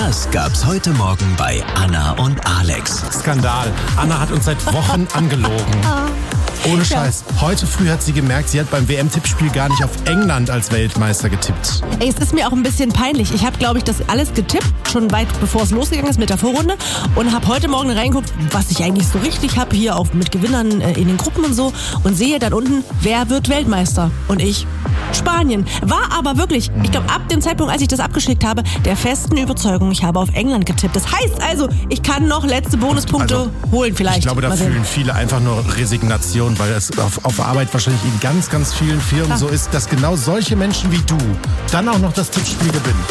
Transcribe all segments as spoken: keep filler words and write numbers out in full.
Das gab's heute Morgen bei Anna und Alex. Skandal. Anna hat uns seit Wochen angelogen. Ohne Scheiß. Heute früh hat sie gemerkt, sie hat beim W M-Tippspiel gar nicht auf England als Weltmeister getippt. Ey, es ist mir auch ein bisschen peinlich. Ich habe, glaube ich, das alles getippt, schon weit bevor es losgegangen ist mit der Vorrunde. Und habe heute Morgen reingeguckt, was ich eigentlich so richtig habe, hier auch mit Gewinnern äh, in den Gruppen und so. Und sehe dann unten, wer wird Weltmeister? Und ich, Spanien. War aber wirklich, ich glaube, ab dem Zeitpunkt, als ich das abgeschickt habe, der festen Überzeugung, ich habe auf England getippt. Das heißt also, ich kann noch letzte Bonuspunkte also, holen vielleicht. Ich glaube, da fühlen viele einfach nur Resignation, weil es auf, auf Arbeit wahrscheinlich in ganz, ganz vielen Firmen Ach. so ist, dass genau solche Menschen wie du dann auch noch das Tippspiel gewinnen.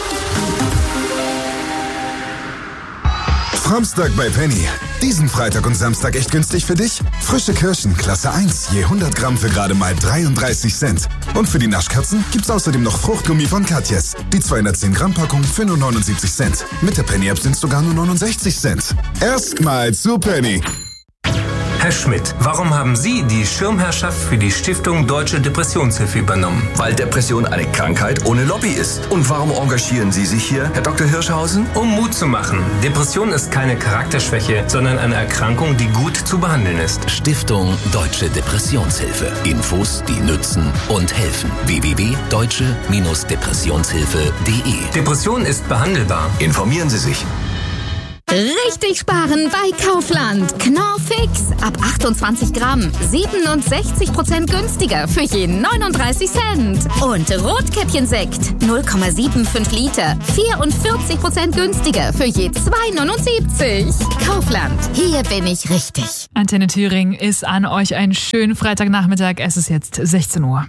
Samstag bei Penny. Diesen Freitag und Samstag echt günstig für dich? Frische Kirschen, Klasse eins, je hundert Gramm für gerade mal dreiunddreißig Cent. Und für die Naschkatzen gibt's außerdem noch Fruchtgummi von Katjes. Die zweihundertzehn Gramm Packung für nur neunundsiebzig Cent. Mit der Penny-App sind's sogar nur neunundsechzig Cent. Erstmal zu Penny. Herr Schmidt, warum haben Sie die Schirmherrschaft für die Stiftung Deutsche Depressionshilfe übernommen? Weil Depression eine Krankheit ohne Lobby ist. Und warum engagieren Sie sich hier, Herr Doktor Hirschhausen? Um Mut zu machen. Depression ist keine Charakterschwäche, sondern eine Erkrankung, die gut zu behandeln ist. Stiftung Deutsche Depressionshilfe. Infos, die nützen und helfen. w w w punkt deutsche Depressionshilfe punkt de Depression ist behandelbar. Informieren Sie sich. Richtig sparen bei Kaufland. Knorrfix ab achtundzwanzig Gramm. siebenundsechzig Prozent günstiger für jeden neununddreißig Cent. Und Rotkäppchensekt null Komma fünfundsiebzig Liter. vierundvierzig Prozent günstiger für je zwei neunundsiebzig. Kaufland. Hier bin ich richtig. Antenne Thüringen ist an euch einen schönen Freitagnachmittag. Es ist jetzt sechzehn Uhr.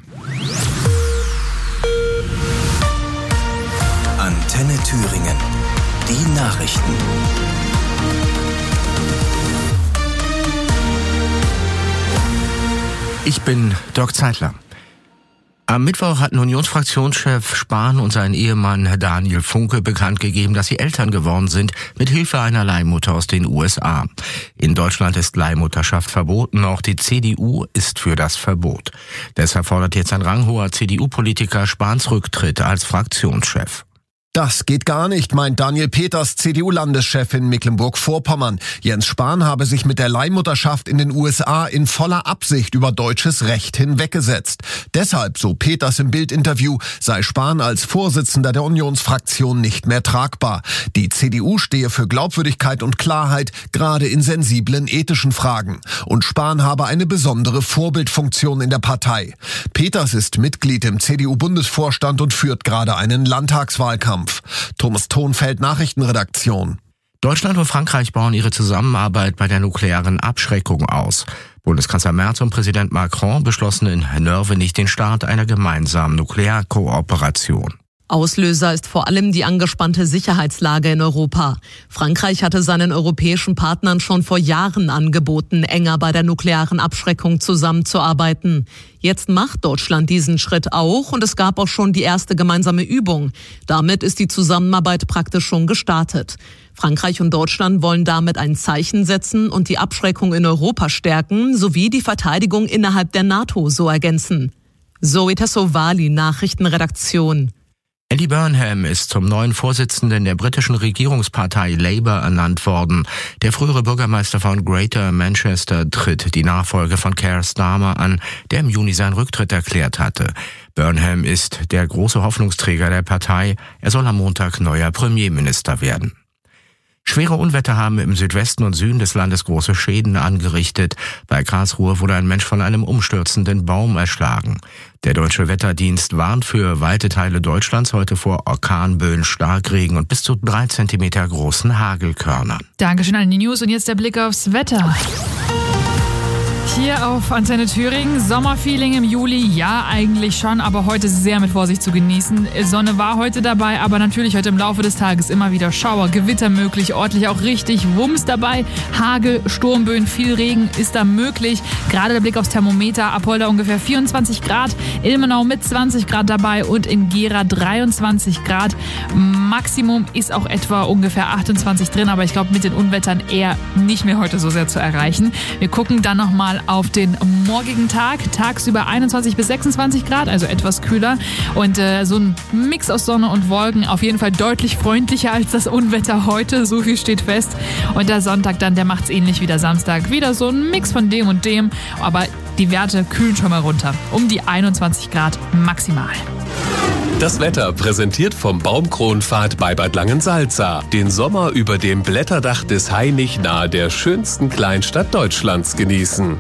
Antenne Thüringen. Die Nachrichten. Ich bin Dirk Zeitler. Am Mittwoch hatten Unionsfraktionschef Spahn und sein Ehemann Daniel Funke bekannt gegeben, dass sie Eltern geworden sind, mit Hilfe einer Leihmutter aus den U S A. In Deutschland ist Leihmutterschaft verboten, auch die C D U ist für das Verbot. Deshalb fordert jetzt ein ranghoher C D U-Politiker Spahns Rücktritt als Fraktionschef. Das geht gar nicht, meint Daniel Peters, C D U-Landeschef in Mecklenburg-Vorpommern. Jens Spahn habe sich mit der Leihmutterschaft in den U S A in voller Absicht über deutsches Recht hinweggesetzt. Deshalb, so Peters im Bild-Interview, sei Spahn als Vorsitzender der Unionsfraktion nicht mehr tragbar. Die C D U stehe für Glaubwürdigkeit und Klarheit, gerade in sensiblen ethischen Fragen. Und Spahn habe eine besondere Vorbildfunktion in der Partei. Peters ist Mitglied im C D U-Bundesvorstand und führt gerade einen Landtagswahlkampf. Thomas Thonfeld, Nachrichtenredaktion. Deutschland und Frankreich bauen ihre Zusammenarbeit bei der nuklearen Abschreckung aus. Bundeskanzler Merz und Präsident Macron beschlossen in Nörvenich den Start einer gemeinsamen Nuklearkooperation. Auslöser ist vor allem die angespannte Sicherheitslage in Europa. Frankreich hatte seinen europäischen Partnern schon vor Jahren angeboten, enger bei der nuklearen Abschreckung zusammenzuarbeiten. Jetzt macht Deutschland diesen Schritt auch und es gab auch schon die erste gemeinsame Übung. Damit ist die Zusammenarbeit praktisch schon gestartet. Frankreich und Deutschland wollen damit ein Zeichen setzen und die Abschreckung in Europa stärken, sowie die Verteidigung innerhalb der NATO so ergänzen. Zoe Tassovali, Nachrichtenredaktion. Andy Burnham ist zum neuen Vorsitzenden der britischen Regierungspartei Labour ernannt worden. Der frühere Bürgermeister von Greater Manchester tritt die Nachfolge von Keir Starmer an, der im Juni seinen Rücktritt erklärt hatte. Burnham ist der große Hoffnungsträger der Partei. Er soll am Montag neuer Premierminister werden. Schwere Unwetter haben im Südwesten und Süden des Landes große Schäden angerichtet. Bei Karlsruhe wurde ein Mensch von einem umstürzenden Baum erschlagen. Der Deutsche Wetterdienst warnt für weite Teile Deutschlands heute vor Orkanböen, Starkregen und bis zu drei Zentimeter großen Hagelkörnern. Dankeschön an die News und jetzt der Blick aufs Wetter. Hier auf Antenne Thüringen, Sommerfeeling im Juli, ja eigentlich schon, aber heute sehr mit Vorsicht zu genießen. Sonne war heute dabei, aber natürlich heute im Laufe des Tages immer wieder Schauer, Gewitter möglich, örtlich auch richtig Wumms dabei. Hagel, Sturmböen, viel Regen ist da möglich. Gerade der Blick aufs Thermometer, Apolda ungefähr vierundzwanzig Grad, Ilmenau mit zwanzig Grad dabei und in Gera dreiundzwanzig Grad. Maximum ist auch etwa ungefähr achtundzwanzig drin, aber ich glaube mit den Unwettern eher nicht mehr heute so sehr zu erreichen. Wir gucken dann nochmal mal auf den morgigen Tag. Tagsüber einundzwanzig bis sechsundzwanzig Grad, also etwas kühler. Und äh, so ein Mix aus Sonne und Wolken, auf jeden Fall deutlich freundlicher als das Unwetter heute. So viel steht fest. Und der Sonntag dann, der macht's ähnlich wie der Samstag. Wieder so ein Mix von dem und dem. Aber die Werte kühlen schon mal runter. Um die einundzwanzig Grad maximal. Das Wetter präsentiert vom Baumkronpfad bei Bad Langensalza. Den Sommer über dem Blätterdach des Hainich nahe der schönsten Kleinstadt Deutschlands genießen.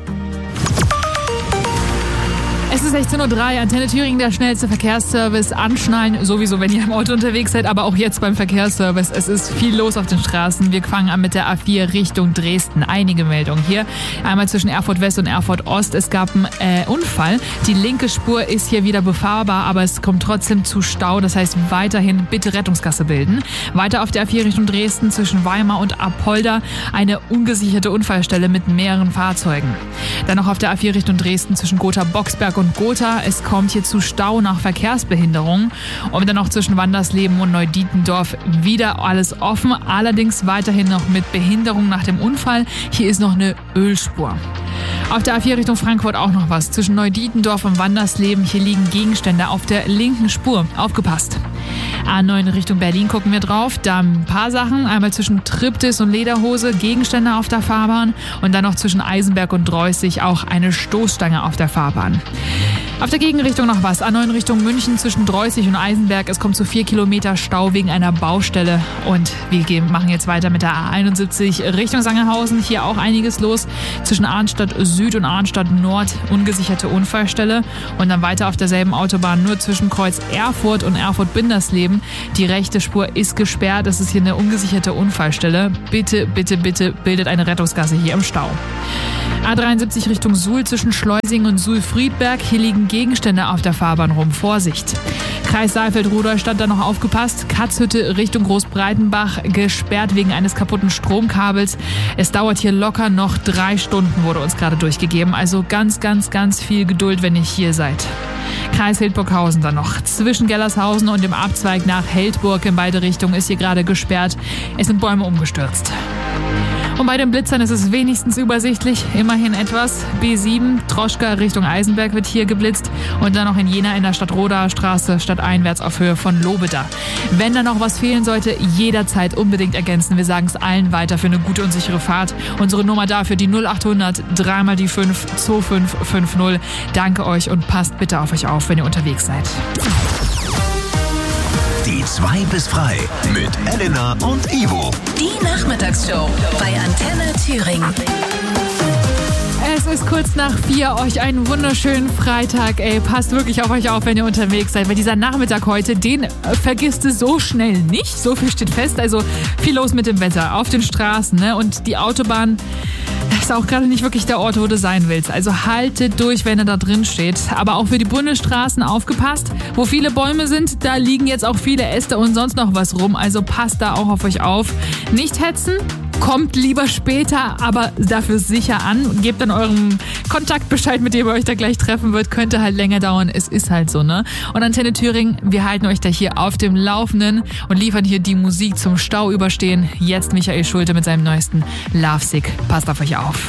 Es ist sechzehn Uhr drei, Antenne Thüringen, der schnellste Verkehrsservice. Anschnallen sowieso, wenn ihr im Auto unterwegs seid, aber auch jetzt beim Verkehrsservice. Es ist viel los auf den Straßen. Wir fangen an mit der A vier Richtung Dresden. Einige Meldungen hier. Einmal zwischen Erfurt West und Erfurt Ost. Es gab einen äh, Unfall. Die linke Spur ist hier wieder befahrbar, aber es kommt trotzdem zu Stau. Das heißt, weiterhin bitte Rettungsgasse bilden. Weiter auf der A vier Richtung Dresden zwischen Weimar und Apolda eine ungesicherte Unfallstelle mit mehreren Fahrzeugen. Dann noch auf der A vier Richtung Dresden zwischen Gotha-Boxberg und Gotha. Es kommt hier zu Stau nach Verkehrsbehinderung. Und dann noch zwischen Wandersleben und Neudietendorf wieder alles offen. Allerdings weiterhin noch mit Behinderung nach dem Unfall. Hier ist noch eine Ölspur. Auf der A vier Richtung Frankfurt auch noch was. Zwischen Neudietendorf und Wandersleben. Hier liegen Gegenstände auf der linken Spur. Aufgepasst. A neun Richtung Berlin gucken wir drauf. Da ein paar Sachen. Einmal zwischen Triptis und Lederhose. Gegenstände auf der Fahrbahn. Und dann noch zwischen Eisenberg und Dreußig auch eine Stoßstange auf der Fahrbahn. Auf der Gegenrichtung noch was. A neun Richtung München zwischen Dreußig und Eisenberg. Es kommt zu vier Kilometer Stau wegen einer Baustelle. Und wir gehen, machen jetzt weiter mit der A einundsiebzig Richtung Sangerhausen. Hier auch einiges los. Zwischen Arnstadt Süd und Arnstadt Nord ungesicherte Unfallstelle. Und dann weiter auf derselben Autobahn nur zwischen Kreuz Erfurt und Erfurt-Bindersleben. Die rechte Spur ist gesperrt. Es ist hier eine ungesicherte Unfallstelle. Bitte, bitte, bitte bildet eine Rettungsgasse hier im Stau. A dreiundsiebzig Richtung Suhl zwischen Schleusingen und Suhl-Friedberg. Hier liegen Gegenstände auf der Fahrbahn rum. Vorsicht! Kreis Saalfeld-Rudolstadt da noch aufgepasst. Katzhütte Richtung Großbreitenbach gesperrt wegen eines kaputten Stromkabels. Es dauert hier locker noch drei Stunden, wurde uns gerade durchgegeben. Also ganz, ganz, ganz viel Geduld, wenn ihr hier seid. Kreis Hildburghausen dann noch. Zwischen Gellershausen und dem Abzweig nach Heldburg in beide Richtungen ist hier gerade gesperrt. Es sind Bäume umgestürzt. Und bei den Blitzern ist es wenigstens übersichtlich, immerhin etwas. B sieben, Troschka Richtung Eisenberg wird hier geblitzt und dann noch in Jena in der Stadtrodaer Straße stadteinwärts auf Höhe von Lobeda. Wenn da noch was fehlen sollte, jederzeit unbedingt ergänzen. Wir sagen es allen weiter für eine gute und sichere Fahrt. Unsere Nummer dafür die null achthundert, dreimal die fünf, zwei fünf fünf null. Danke euch und passt bitte auf euch auf, wenn ihr unterwegs seid. Die zwei bis frei mit Elena und Ivo. Die Nachmittagsshow bei Antenne Thüringen. Es ist kurz nach vier. Euch einen wunderschönen Freitag. Ey, passt wirklich auf euch auf, wenn ihr unterwegs seid. Weil dieser Nachmittag heute, den äh, vergisst es so schnell nicht. So viel steht fest. Also viel los mit dem Wetter auf den Straßen, ne? Und die Autobahn ist auch gerade nicht wirklich der Ort, wo du sein willst. Also haltet durch, wenn ihr da drin steht. Aber auch für die Bundesstraßen aufgepasst. Wo viele Bäume sind, da liegen jetzt auch viele Äste und sonst noch was rum. Also passt da auch auf euch auf. Nicht hetzen. Kommt lieber später, aber dafür sicher an. Gebt dann eurem Kontakt Bescheid, mit dem ihr euch da gleich treffen wird. Könnte halt länger dauern. Es ist halt so, ne? Und Antenne Thüringen, wir halten euch da hier auf dem Laufenden und liefern hier die Musik zum Stau überstehen. Jetzt Michael Schulte mit seinem neuesten Lovesick. Passt auf euch auf.